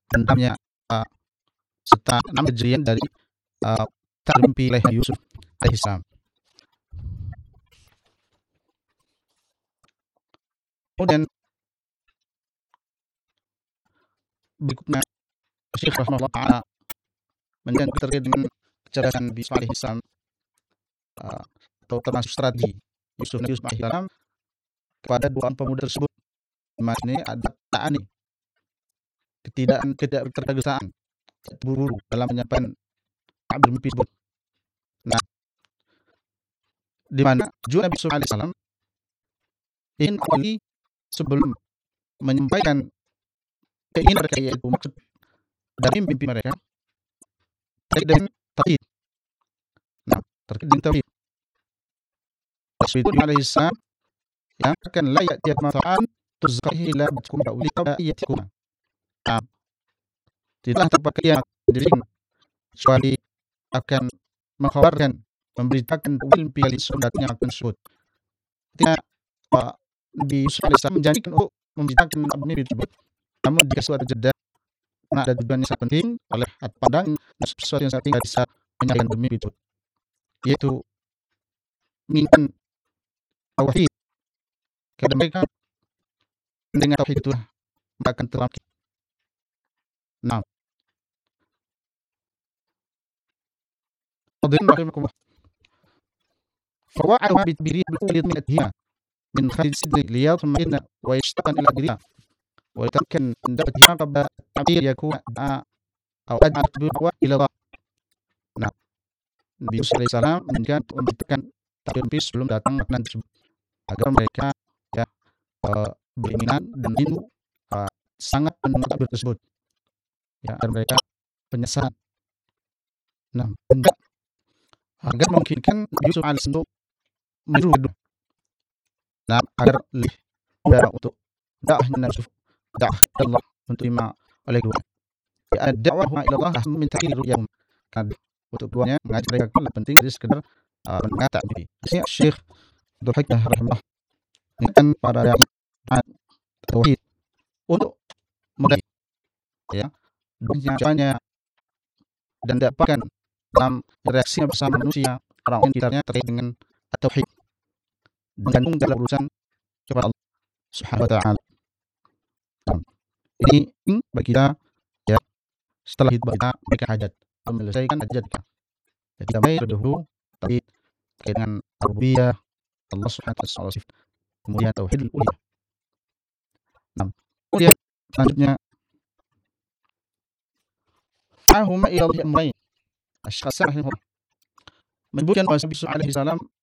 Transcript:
dendamnya serta 6 Hijriah dari termimpi oleh Yusuf alaihissalam. Kemudian berikutnya Syekh rahimahullah taala menjelaskan terkait dengan kecerdasan Nabi Yusuf alaihissalam atau termasuk strategi Yusuf alaihissalam kepada dua orang pemuda tersebut. Maksudnya ada ta'ani, tidak tergesa-gesaan, buru-buru dalam menyampaikan takbir mimpi tersebut. Nah, di mana tujuan Nabi Yusuf alaihissalam ingin awali sebelum menyampaikan keinginan mereka, yaitu maksud dari mimpi mereka terkait dengan tauhid. Nah, terkait dengan tauhid. Rasul alaihissalam yang akan la ya'ti mata'an tuzkahi ila batkum ulika iyatikum. Nah, tidaklah tempat kiamat dirinya kecuali akan mengkhabarkan, memberitakan mimpi kali sundatnya akan tersebut. Ketika Nabi Yusuf alaihissalam menjanjikan untuk memberitakan mimpi tersebut, namun jika suatu jeda, karena ada tujuan yang sangat penting oleh pandang sesuatu yang sangat tinggal bisa menyampaikan mimpi itu, yaitu menginginkan tauhid. Karena mereka dengan tauhid itu akan terlambat. Nah, rahimakumullah. Fawa'aha bitbiri bil min adhiya min kharij sidri liyatma'inna wa yashtaqan ila adhiya wa yatamakkan min da'watiha qabla ta'bir yakuna atau ad'a ila Allah. Nah, Nabi Yusuf alaihissalam menginginkan memberitakan takbir mimpi sebelum datang makanan tersebut agar mereka beriman dan rindu sangat mendengar takbir tersebut, ya, agar mereka penyesalan. Nah, agar memungkinkan Yusuf alaihissalam meniru kedua. Nah, agar lebih mudah untuk dakwahnya Yusuf, dakwah Allah untuk lima oleh dua. Ya, dakwah ila Allah minta ru'yahum. Karena untuk keduanya mengajak mereka lebih penting dari sekedar mendengar takbir. Artinya Syekh Abdul Hikmah rahimahullah ini kan para tauhid untuk menggali, ya, dunia dan dapatkan dalam reaksinya bersama manusia orang sekitarnya terkait dengan tauhid dan dalam urusan kepada Allah Subhanahu wa taala. Ini bagi kita, ya, setelah itu kita mereka hajat menyelesaikan hajat kita. Jadi kita mulai dahulu terkait dengan rububiyah Allah Subhanahu wa taala, kemudian tauhid uluhiyah. Nah, kemudian selanjutnya ahuma ila amrayn. Asy-Syaikh rahimahullah menyebutkan bahwa Nabi Yusuf alaihi salam